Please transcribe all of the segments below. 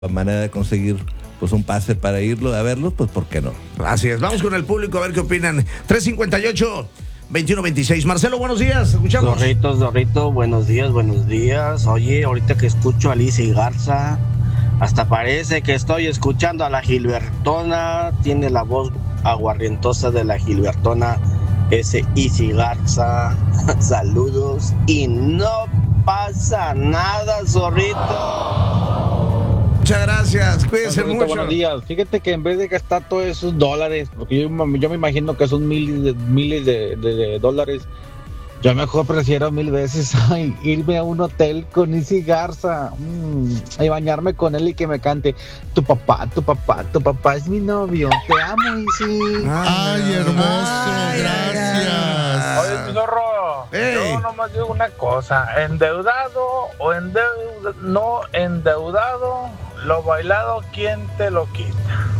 manera de conseguir pues un pase para irlo a verlos, pues ¿por qué no? Así es, vamos con el público a ver qué opinan. 358-2126. Marcelo, buenos días, escuchamos. Zorrito, buenos días. Oye, ahorita que escucho a Alicia y Garza, hasta parece que estoy escuchando a la Gilbertona. Tiene la voz aguardientosa de la Gilbertona, ese Isi Garza. Saludos y no pasa nada, Zorrito. Muchas gracias, cuídense mucho. Buenos días. Fíjate que en vez de gastar todos esos dólares, porque yo me imagino que son miles de dólares, yo mejor prefiero 1000 veces irme a un hotel con Isi Garza y bañarme con él y que me cante tu papá es mi novio, te amo, Isi. Ay, hermoso, gracias. Oye, mi zorro, yo nomás digo una cosa, endeudado o no endeudado, lo bailado, ¿quién te lo quita?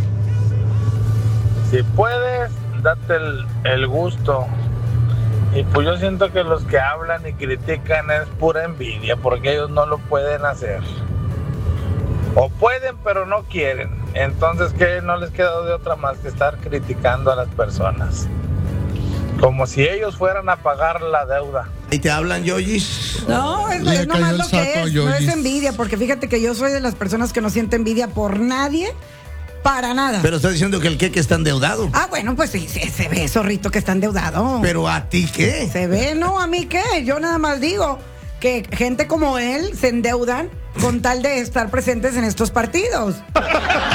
Si puedes, date el gusto. Y pues yo siento que los que hablan y critican es pura envidia, porque ellos no lo pueden hacer. O pueden, pero no quieren. Entonces, ¿qué? No les queda de otra más que estar criticando a las personas. Como si ellos fueran a pagar la deuda. ¿Y te hablan, Yoyis? No, es nomás lo que es, no es envidia, porque fíjate que yo soy de las personas que no siente envidia por nadie, para nada. Pero está diciendo que el Keke está endeudado. Ah, bueno, pues sí, se ve, Zorrito, que está endeudado. ¿Pero a ti qué? Se ve, no, ¿a mí qué? Yo nada más digo que gente como él se endeudan con tal de estar presentes en estos partidos.